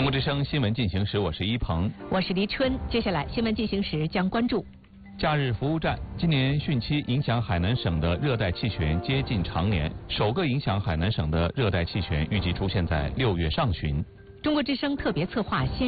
国之声新闻进行时，我是一鹏， 我是黎春。接下来新闻进行时将关注假日服务站。今年汛期影响海南省的热带气旋接近常年，首个影响海南省的热带气旋预计出现在6月上旬。 中国之声特别策划先